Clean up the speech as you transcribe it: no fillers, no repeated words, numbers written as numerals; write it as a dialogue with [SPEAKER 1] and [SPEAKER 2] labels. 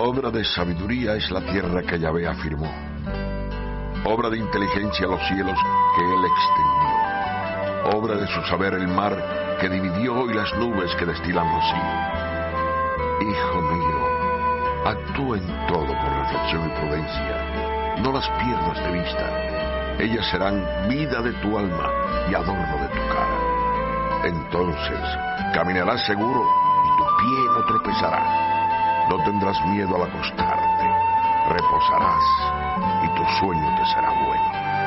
[SPEAKER 1] Obra de sabiduría es la tierra que Yahvé afirmó. Obra de inteligencia los cielos que él extendió. Obra de su saber el mar que dividió y las nubes que destilan rocío. Hijo mío, actúa en todo con reflexión y prudencia. No las pierdas de vista. Ellas serán vida de tu alma y adorno de tu cara. Entonces caminarás seguro y tu pie no tropezará. No tendrás miedo al acostarte. Reposarás y tu sueño te será bueno.